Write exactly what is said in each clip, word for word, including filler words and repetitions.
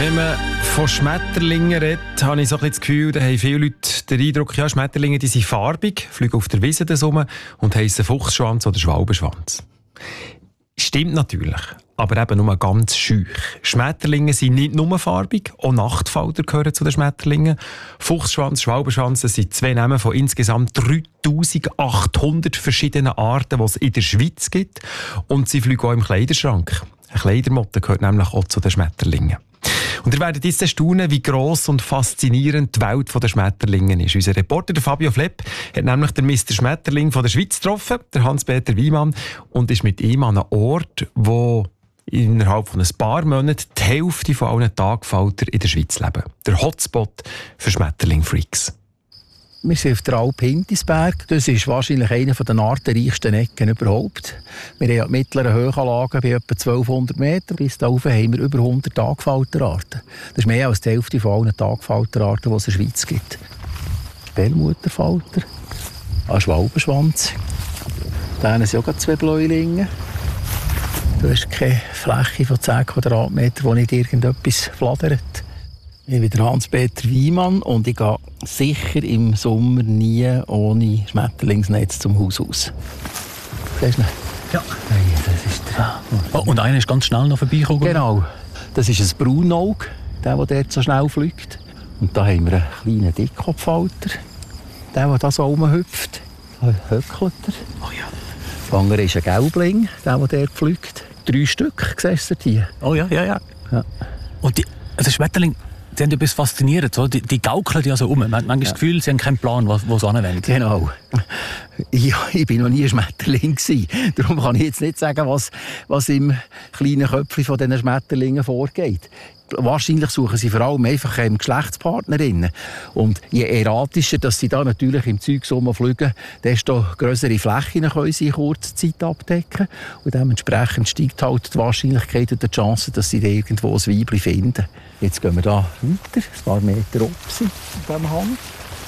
Wenn man von Schmetterlingen redet, habe ich so ein bisschen das Gefühl, da haben viele Leute den Eindruck, ja, Schmetterlinge die sind farbig, fliegen auf der Wiese rum und heissen Fuchsschwanz oder Schwalbenschwanz. Stimmt natürlich, aber eben nur ganz schüch. Schmetterlinge sind nicht nur farbig, auch Nachtfalter gehören zu den Schmetterlingen. Fuchsschwanz, Schwalbenschwanz, das sind zwei Namen von insgesamt dreitausendachthundert verschiedenen Arten, die es in der Schweiz gibt. Und sie fliegen auch im Kleiderschrank. Eine Kleidermotte gehört nämlich auch zu den Schmetterlingen. Und ihr werdet jetzt staunen, wie gross und faszinierend die Welt der Schmetterlinge ist. Unser Reporter der Fabio Flepp hat nämlich den Mister Schmetterling von der Schweiz getroffen, der Hans-Peter Wiemann, und ist mit ihm an einem Ort, wo innerhalb von ein paar Monaten die Hälfte von allen Tagfalter in der Schweiz leben. Der Hotspot für Schmetterling-Freaks. Wir sind auf der Alp Hintisberg. Das ist wahrscheinlich eine der artenreichsten Ecken überhaupt. Wir haben mittlere Höhenlagen bei etwa zwölfhundert Meter. Bis da oben haben wir über hundert Tagfalterarten. Das ist mehr als die Hälfte von allen Tagfalterarten, die es in der Schweiz gibt. Bellmutterfalter, ein Schwalbenschwanz. Da sind auch zwei Bläulinge. Du hast keine Fläche von zehn Quadratmetern, wo nicht irgendetwas flattert. Ich bin der Hans-Peter Wiemann und ich gehe sicher im Sommer nie ohne Schmetterlingsnetz zum Haus aus. Siehst du ihn? Ja. Hey, das ist der. Oh, und einer ist ganz schnell noch vorbeigekommen? Genau. Das ist ein Braunauge, der, der dort so schnell fliegt. Und da haben wir einen kleinen Dickkopfhalter. Der, der da so rumhüpft. Da höckelt er. Oh ja. Der andere ist ein Gelbling, der, der dort fliegt. Drei Stück, siehst du hier? Oh ja, ja, ja. ja. Und die, also Schmetterling, die haben etwas faszinierend. So. Die, die gaukeln ja so um. Man hat manchmal ja. das Gefühl, sie haben keinen Plan, wo, wo sie hinwollen. Genau. Ja, ich war noch nie ein Schmetterling. Darum kann ich jetzt nicht sagen, was, was im kleinen Köpfchen von diesen Schmetterlingen vorgeht. Wahrscheinlich suchen sie vor allem einfach ähm, Geschlechtspartnerinnen. Und je erratischer, dass sie da natürlich im Zeug rumfliegen, desto grössere Flächen können sie in kurzer Zeit abdecken. Und dementsprechend steigt halt die Wahrscheinlichkeit und die Chance, dass sie da irgendwo ein Weibchen finden. Jetzt gehen wir da weiter, ein paar Meter oben in diesem Hang.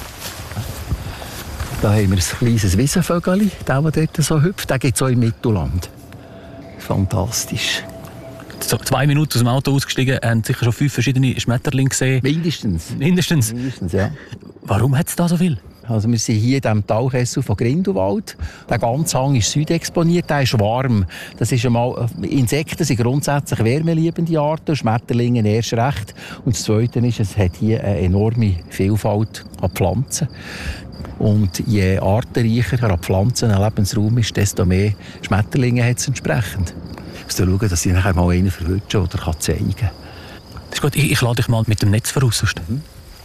Da haben wir ein kleines Wiesenvögel, der, der dort so hüpft. Der gibt es auch im Mittelland. Fantastisch. So, zwei Minuten aus dem Auto ausgestiegen, haben sicher schon fünf verschiedene Schmetterlinge gesehen. Mindestens. Mindestens? Mindestens, ja. Warum hat es da so viel? Also wir sind hier in diesem Talkessel von Grindelwald. Der ganze Hang ist südexponiert, der ist warm. Das ist einmal, Insekten sind grundsätzlich wärmeliebende Arten, Schmetterlinge erst recht. Und das Zweite ist, es hat hier eine enorme Vielfalt an Pflanzen. Und je artenreicher an Pflanzen ein Lebensraum ist, desto mehr Schmetterlinge hat es entsprechend. Ich muss schauen, dass ich nachher mal einen verwutschen oder zeigen kann. Das ist gut, ich, ich lade dich mal mit dem Netz voraus. Mhm.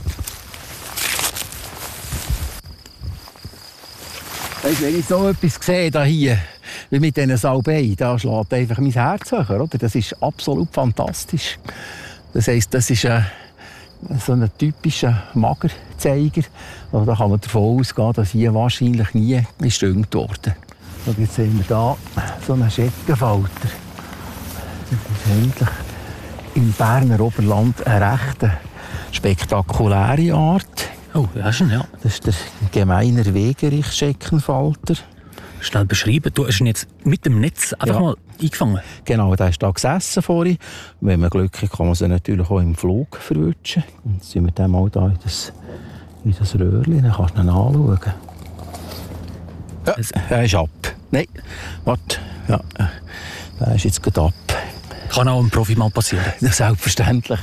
Weißt, wenn ich so etwas sehe, da hier, wie mit diesen Salbeien, da schlägt einfach mein Herz höher. Oder? Das ist absolut fantastisch. Das heisst, das ist ein, so ein typischer Magerzeiger. Also da kann man davon ausgehen, dass hier wahrscheinlich nie gestüngt wurde. Und jetzt sehen wir hier so einen Scheckenfalter. Das ist eigentlich im Berner Oberland eine recht spektakuläre Art. Oh, das ist ein, ja. Das ist der gemeiner Wegerich-Scheckenfalter. Schnell beschreiben, du hast ihn jetzt mit dem Netz einfach ja. mal eingefangen. Genau, der ist da gesessen vorhin. Wenn man Glück hat, kann man sie natürlich auch im Flug verwutschen. Und jetzt sind wir dann mal da in das, in das Röhrchen, dann kannst du ihn anschauen. Ja, er ist ab. Nein, warte. Ja, der ist jetzt gerade ab. Kann auch einem Profi mal passieren. Ja, selbstverständlich.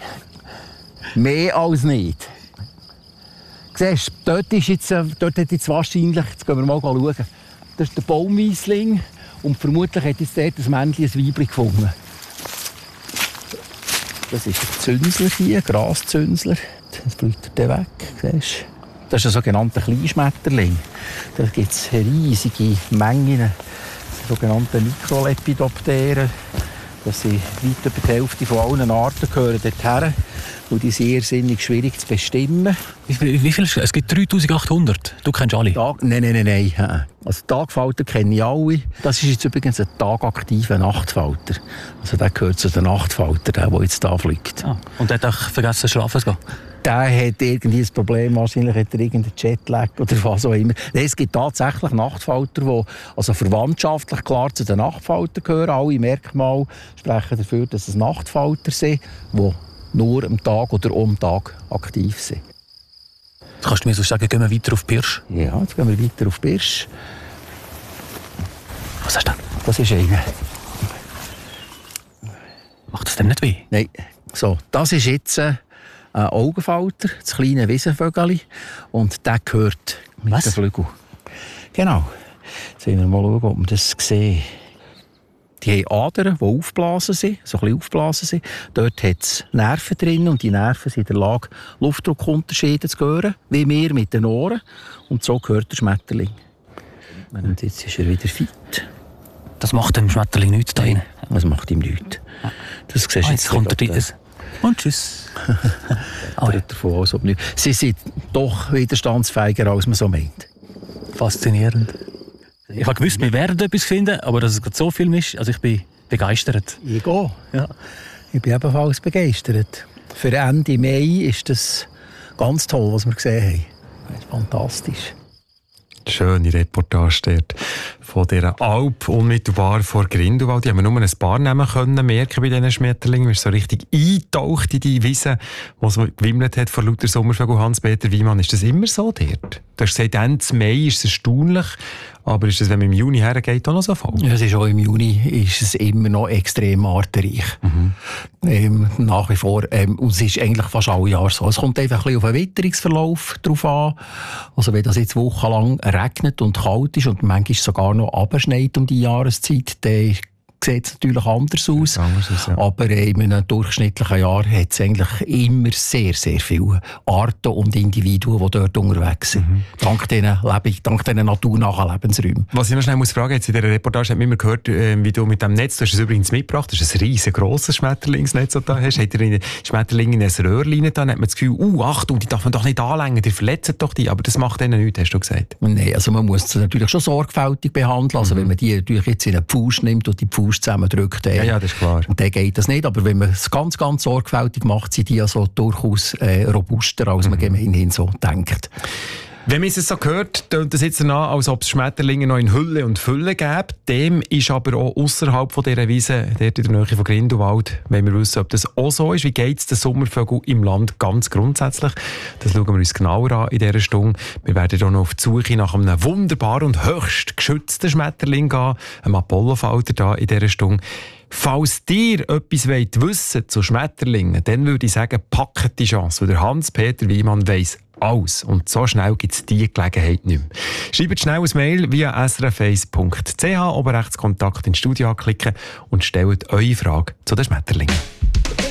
Mehr als nicht. Siehst, dort, ist jetzt, dort hat jetzt wahrscheinlich, jetzt gehen wir mal schauen, das ist der Baumweisling und vermutlich hat jetzt dort das Männchen ein Weibchen gefunden. Das ist ein Zünsler hier, ein Graszünsler. Jetzt bleibt er weg, siehst. Das ist ein sogenannter Kleinschmetterling. Da gibt es riesige Mengen, sogenannte Mikrolepidopteren. Das sind weit über die Hälfte von allen Arten gehören dorthin. Und die sind irrsinnig schwierig zu bestimmen. Wie, wie viel? Es gibt dreitausendachthundert. Du kennst alle? Tag, nein, nein, nein, nein. Also Tagfalter kenne ich alle. Das ist jetzt übrigens ein tagaktiver Nachtfalter. Also der gehört zu den Nachtfaltern, der, der jetzt da fliegt. Ah, und der hat auch vergessen, schlafen zu gehen? Der hat irgendwie ein Problem, wahrscheinlich hat er irgendeinen Jetlag oder was auch immer. Nein, es gibt tatsächlich Nachtfalter, die also verwandtschaftlich klar zu den Nachtfaltern gehören. Alle Merkmale sprechen dafür, dass es Nachtfalter sind, die nur am Tag oder um Tag aktiv sind. Kannst du mir so sagen, gehen wir weiter auf Pirsch? Ja, jetzt gehen wir weiter auf Pirsch. Was hast du denn? Das ist einer. Macht das denn nicht weh? Nein. So, das ist jetzt ein Augenfalter, das kleine Wiesenvögeli. Und der gehört mit Was? den Flügeln. Genau. Jetzt wollen wir mal schauen, ob wir das sehen. Die haben Adern, die aufgeblasen sind, so ein bisschen aufgeblasen sind. Dort hat es Nerven drin und die Nerven sind in der Lage, Luftdruckunterschiede zu hören, wie wir mit den Ohren. Und so gehört der Schmetterling. Und jetzt ist er wieder fit. Das macht dem Schmetterling nichts da rein. Das macht ihm nichts. Das siehst du Ah, jetzt kommt er gerade, rein. Und tschüss. Ah, ja. Davon aus, ob nicht. Sie sind doch widerstandsfähiger, als man so meint. Faszinierend. Ich habe gewusst, wir werden etwas finden, aber dass es gerade so viel ist, also ich bin begeistert. Ich gehe. Ja. Ich bin ebenfalls begeistert. Für Ende Mai ist das ganz toll, was wir gesehen haben. Das ist fantastisch. Schöne Reportage dort von dieser Alp unmittelbar vor Grindelwald. Die haben wir nur ein paar Namen können merken bei diesen Schmetterlingen. Wir sind so richtig eingetaucht in die Wiese, wo es gewimmelt hat vor lauter Sommervögel. Hans-Peter Wiemann, ist das immer so dort? Du hast gesagt, Ende Mai ist es erstaunlich, aber ist es, wenn man im Juni hergeht, auch noch so voll? Ja, es ist auch im Juni ist es immer noch extrem artenreich. Mhm. Ähm, nach wie vor. Ähm, und es ist eigentlich fast alle Jahre so. Es kommt einfach ein bisschen auf den Witterungsverlauf drauf an. Also wenn das jetzt wochenlang regnet und kalt ist und manchmal sogar noch abschneit um die Jahreszeit, dann sieht es natürlich anders aus. Anders ist, ja. Aber in einem durchschnittlichen Jahr hat es eigentlich immer sehr, sehr viele Arten und Individuen, die dort unterwegs sind. Mhm. Dank diesen dank diesen naturnahen Lebensräumen. Was ich noch schnell muss fragen, jetzt in dieser Reportage hat man immer gehört, äh, wie du mit dem Netz, du hast es übrigens mitgebracht, das ist ein riesengroßes Schmetterlingsnetz, das du da hast. Hat er Schmetterlinge in ein Röhrchen da, dann hat man das Gefühl, uh, Achtung, die darf man doch nicht anlängen, die verletzen doch die, aber das macht denen nichts, hast du gesagt. Nein, also man muss sie natürlich schon sorgfältig behandeln. Also mhm. wenn man die natürlich jetzt in einen Pfusch nimmt und die Pfusch zusammendrückt, dann, ja, ja, das ist klar. dann geht das nicht. Aber wenn man es ganz, ganz sorgfältig macht, sind die also durchaus äh, robuster, als mhm. man gemeinhin so denkt. Wenn man es so hört, tönt es jetzt danach, als ob es Schmetterlinge noch in Hülle und Fülle gäbe. Dem ist aber auch ausserhalb von dieser Wiese, dort in der Nähe von Grindelwald, wenn wir wissen, ob das auch so ist. Wie geht es den Sommervögeln im Land ganz grundsätzlich? Das schauen wir uns genauer an in dieser Stunde. Wir werden hier noch auf die Suche nach einem wunderbaren und höchst geschützten Schmetterling gehen, einem Apollofalter da in dieser Stunde. Falls ihr etwas wollt wissen zu Schmetterlingen, dann würde ich sagen, packt die Chance, weil der Hans-Peter Wiemann weiss alles. Und so schnell gibt es diese Gelegenheit nicht mehr. Schreibt schnell ein Mail via s r f eins punkt c h, oben rechts Kontakt ins Studio anklicken und stellt eure Frage zu den Schmetterlingen.